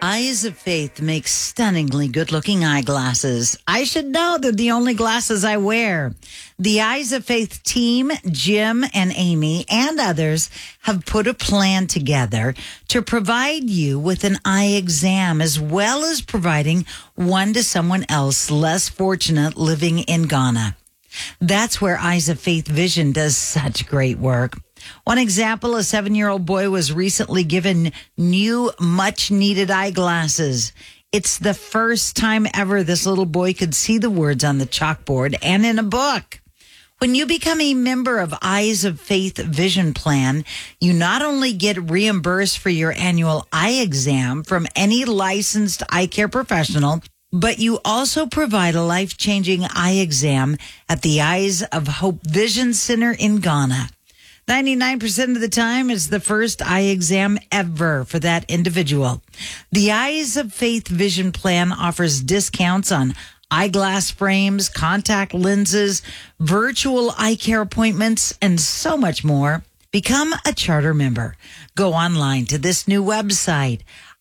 Eyes of Faith makes stunningly good-looking eyeglasses. I should know they're the only glasses I wear. The Eyes of Faith team, Jim and Amy and others, have put a plan together to provide you with an eye exam as well as providing one to someone else less fortunate living in Ghana. That's where Eyes of Faith Vision does such great work. One example, a 7-year-old boy was recently given new, much-needed eyeglasses. It's the first time ever this little boy could see the words on the chalkboard and in a book. When you become a member of Eyes of Faith Vision Plan, you not only get reimbursed for your annual eye exam from any licensed eye care professional, but you also provide a life-changing eye exam at the Eyes of Hope Vision Center in Ghana. 99% of the time, it's the first eye exam ever for that individual. The Eyes of Faith Vision Plan offers discounts on eyeglass frames, contact lenses, virtual eye care appointments, and so much more. Become a charter member. Go online to this new website,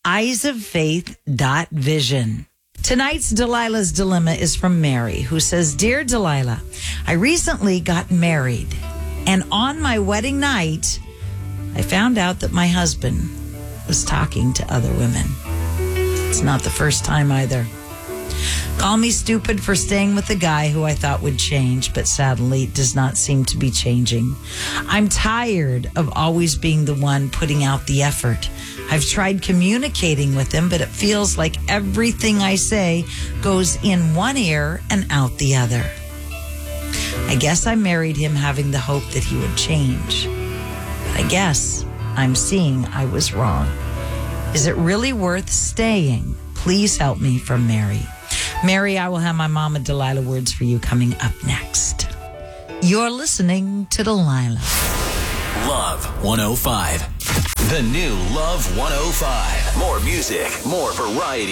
eyesoffaith.vision. Tonight's Delilah's Dilemma is from Mary, who says, Dear Delilah, I recently got married. And on my wedding night, I found out that my husband was talking to other women. It's not the first time either. Call me stupid for staying with a guy who I thought would change, but sadly does not seem to be changing. I'm tired of always being the one putting out the effort. I've tried communicating with him, but it feels like everything I say goes in one ear and out the other. I guess I married him having the hope that he would change. But I guess I'm seeing I was wrong. Is it really worth staying? Please help me, from Mary. Mary, I will have my Mama Delilah words for you coming up next. You're listening to Delilah. Love 105. The new Love 105. More music, more variety.